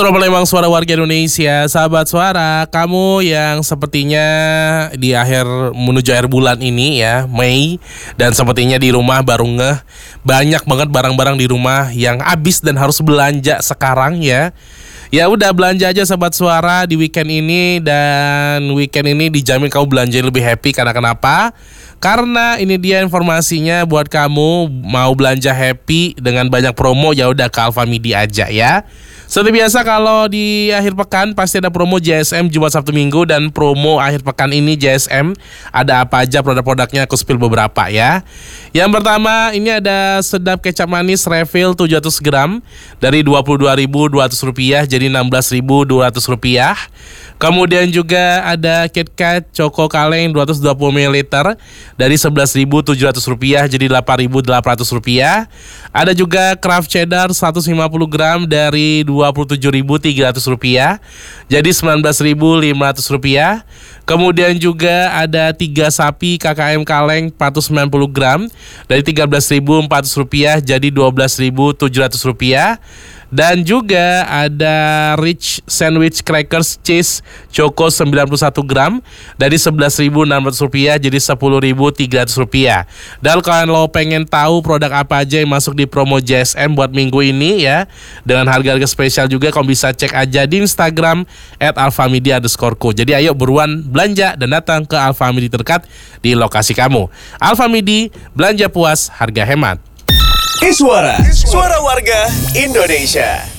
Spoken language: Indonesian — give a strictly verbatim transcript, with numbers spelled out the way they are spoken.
Suara Palembang, suara warga Indonesia. Sahabat suara, kamu yang sepertinya di akhir menuju akhir bulan ini ya, Mei, dan sepertinya di rumah baru ngeh banyak banget barang-barang di rumah yang habis dan harus belanja sekarang ya. Ya udah, belanja aja sahabat suara di weekend ini, dan weekend ini dijamin kamu belanja lebih happy. Karena kenapa? Karena ini dia informasinya buat kamu mau belanja happy dengan banyak promo, ya udah ke Alfamidi aja ya. Seperti biasa kalau di akhir pekan pasti ada promo J S M Jumat Sabtu Minggu, dan promo akhir pekan ini J S M ada apa aja produk-produknya, aku spill beberapa ya. Yang pertama ini ada sedap kecap manis refill tujuh ratus gram dari dua puluh dua ribu dua ratus rupiah jadi enam belas ribu dua ratus rupiah. Kemudian juga ada KitKat Choco Kaleng dua ratus dua puluh mililiter dari sebelas ribu tujuh ratus rupiah jadi delapan ribu delapan ratus rupiah. Ada juga Kraft Cheddar seratus lima puluh gram dari dua puluh tujuh ribu tiga ratus rupiah jadi sembilan belas ribu lima ratus rupiah. Kemudian juga ada tiga sapi K K M Kaleng empat ratus sembilan puluh gram dari tiga belas ribu empat ratus rupiah jadi dua belas ribu tujuh ratus rupiah. Dan juga ada Rich Sandwich Crackers Cheese Choco sembilan puluh satu gram dari sebelas ribu enam ratus rupiah jadi sepuluh ribu tiga ratus rupiah. Dan kalau pengen tahu produk apa aja yang masuk di promo J S M buat minggu ini ya, dengan harga-harga spesial juga, kamu bisa cek aja di Instagram at alfamidi underscore co. Jadi ayo buruan belanja dan datang ke Alfamidi terdekat di lokasi kamu. Alfamidi, belanja puas, harga hemat. Iswara, suara warga Indonesia.